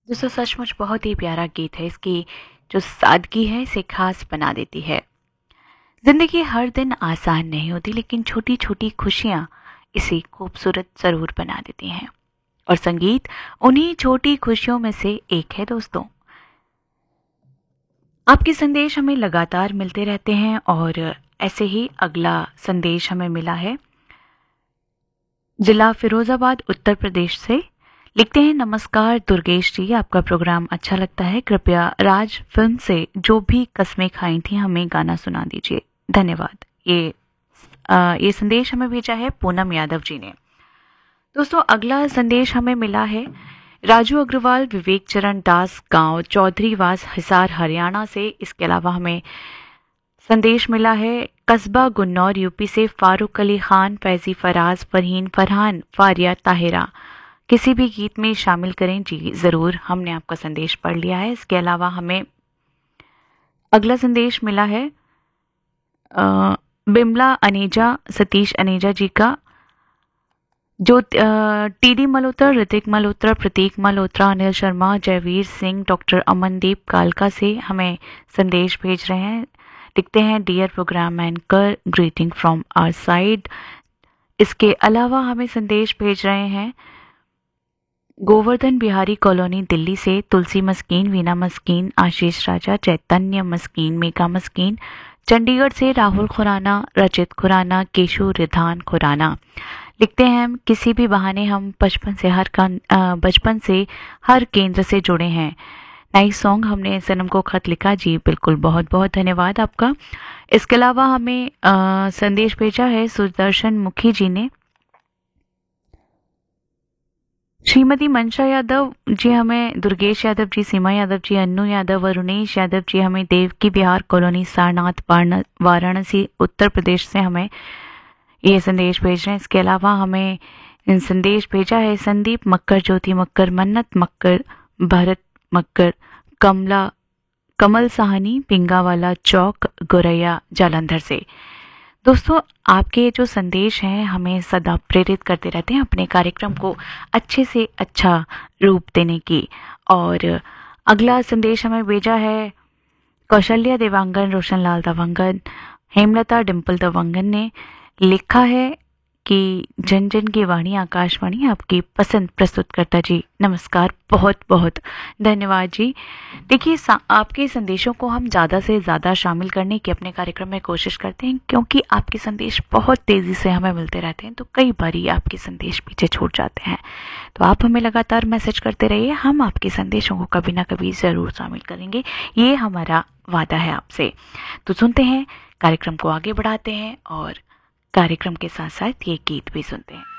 दोस्तों सचमुच बहुत ही प्यारा गीत है। इसकी जो सादगी है इसे खास बना देती है। जिंदगी हर दिन आसान नहीं होती, लेकिन छोटी छोटी खुशियां इसे खूबसूरत जरूर बना देती हैं। और संगीत उन्हीं छोटी खुशियों में से एक है दोस्तों। आपके संदेश हमें लगातार मिलते रहते हैं और ऐसे ही अगला संदेश हमें मिला है जिला फिरोजाबाद उत्तर प्रदेश से। लिखते हैं, नमस्कार दुर्गेश जी, आपका प्रोग्राम अच्छा लगता है। कृपया राज फिल्म से जो भी कस्में खाई थी हमें गाना सुना दीजिए, धन्यवाद। ये संदेश हमें भेजा है पूनम यादव जी ने। दोस्तों अगला संदेश हमें मिला है राजू अग्रवाल विवेक चरण दास, गांव चौधरीवास, हिसार, हरियाणा से। इसके अलावा हमें संदेश मिला है कस्बा गुन्नौर यूपी से फारूक अली खान, फैजी, फराज, फरहीन, फरहान, फारिया, ताहिरा। किसी भी गीत में शामिल करें जी, ज़रूर। हमने आपका संदेश पढ़ लिया है। इसके अलावा हमें अगला संदेश मिला है बिमला अनेजा, सतीश अनेजा जी का, जो टीडी मल्होत्रा, ऋतिक मल्होत्रा, प्रतीक मल्होत्रा, अनिल शर्मा, जयवीर सिंह, डॉक्टर अमनदीप कालका से हमें संदेश भेज रहे हैं। लिखते हैं, dear programme anchor, greeting from our side. इसके अलावा हमें संदेश भेज रहे हैं गोवर्धन बिहारी कॉलोनी दिल्ली से तुलसी मस्कीन, वीना मस्कीन, आशीष राजा, चैतन्य मस्कीन, मेघा मस्कीन। चंडीगढ़ से राहुल खुराना, रचित खुराना, केशु रिधान खुराना। लिखते हैं, हम किसी भी बहाने हम बचपन से हर केंद्र से जुड़े हैं। नाइस सॉन्ग, हमने सनम को खत लिखा जी, बिल्कुल, बहुत बहुत धन्यवाद आपका। इसके अलावा हमें संदेश भेजा है सुदर्शन मुखी जी ने। श्रीमती मनशा यादव जी हमें, दुर्गेश यादव जी, सीमा यादव जी, अन्नू यादव, वरुणेश यादव जी हमें देवकी विहार कॉलोनी, सारनाथ, वाराणसी, उत्तर प्रदेश से हमें ये संदेश भेज रहे हैं। इसके अलावा हमें संदेश भेजा है संदीप मक्कर, ज्योति मक्कर, मन्नत मक्कर, भरत मक्कर, कमल साहनी, पिंगावाला चौक, गोरैया, जालंधर से। दोस्तों आपके जो संदेश हैं हमें सदा प्रेरित करते रहते हैं अपने कार्यक्रम को अच्छे से अच्छा रूप देने की। और अगला संदेश हमें भेजा है कौशल्या देवांगन, रोशनलाल दवंगन, हेमलता डिम्पल दवंगन ने। लिखा है कि जन जन की वाणी आकाशवाणी आपकी पसंद प्रस्तुत करता जी, नमस्कार, बहुत बहुत धन्यवाद जी। देखिए आपके संदेशों को हम ज़्यादा से ज़्यादा शामिल करने की अपने कार्यक्रम में कोशिश करते हैं, क्योंकि आपके संदेश बहुत तेज़ी से हमें मिलते रहते हैं, तो कई बार आपके संदेश पीछे छूट जाते हैं। तो आप हमें लगातार मैसेज करते रहिए, हम आपके संदेशों को कभी ना कभी ज़रूर शामिल करेंगे, ये हमारा वादा है आपसे। तो सुनते हैं, कार्यक्रम को आगे बढ़ाते हैं और कार्यक्रम के साथ साथ ये गीत भी सुनते हैं।